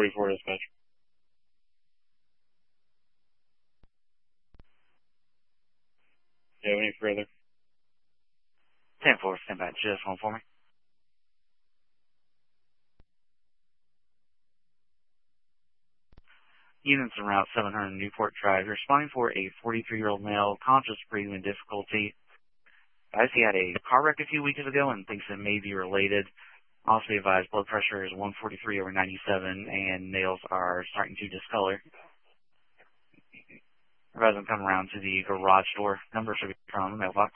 1044 dispatch. Do you have any further? 10-4, stand by just one for me. Units en route 700 Newport Drive. Responding for a 43-year-old male, conscious breathing difficulty. Guys, he had a car wreck a few weeks ago and thinks it may be related. Also be advised, blood pressure is 143/97 and nails are starting to discolor. Advise them come around to the garage door. Number should be from the mailbox.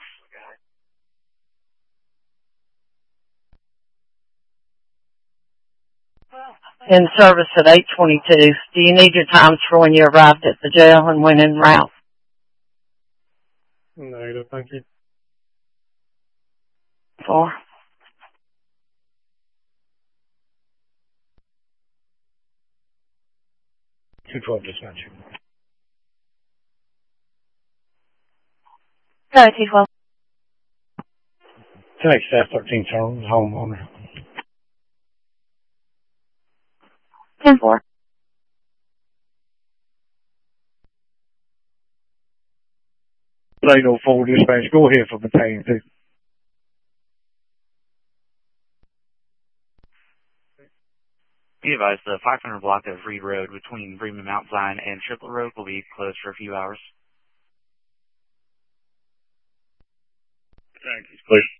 In service at 8:22. Do you need your times for when you arrived at the jail and went en route? Negative, thank you. 4. 212 dispatch. Go, T12. Tonight, staff 13 terms, homeowner. 10-4. Late 04 dispatch, go ahead for battalion 2. Be advised, the 500 block of Reed Road between Bremen Mount Zion and Triplet Road will be closed for a few hours. Thank you, please.